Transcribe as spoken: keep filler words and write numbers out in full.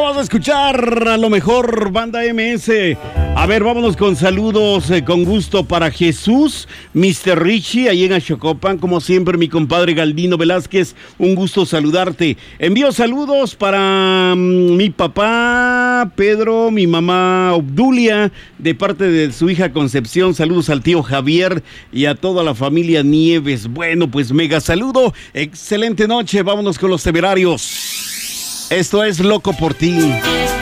Vamos a escuchar a lo mejor Banda M S. A ver, vámonos con saludos eh, con gusto para Jesús, mister Richie, ahí en Axocopan, como siempre mi compadre Galdino Velázquez, un gusto saludarte. Envío saludos para um, mi papá Pedro, mi mamá Obdulia, de parte de su hija Concepción, saludos al tío Javier y a toda la familia Nieves. Bueno, pues mega saludo, excelente noche, vámonos con los temerarios. Esto es Loco por ti.